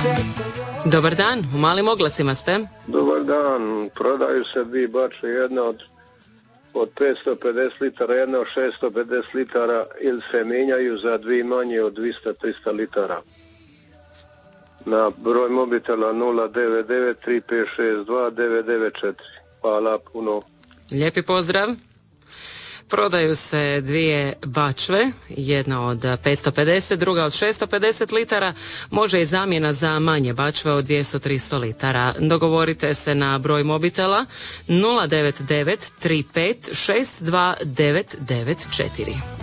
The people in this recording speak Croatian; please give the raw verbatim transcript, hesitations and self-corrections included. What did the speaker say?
Dobar dan, u Malim oglasima ste. Dobar dan, prodaju se dvije bačve, jedna od, od petsto pedeset litara, jedna od šesto pedeset litara, ili se mijenjaju za dvije manje od dvjesto do tristo litara. Na broj mobitela nula devet devet tri pet šest dva devet devet četiri. Hvala puno. Lijepi pozdrav. Prodaju se dvije bačve, jedna od petsto pedeset, druga od šesto pedeset litara, može i zamjena za manje bačve od dvjesto do tristo litara. Dogovorite se na broj mobitela nula devet devet tri pet šest dva devet devet četiri.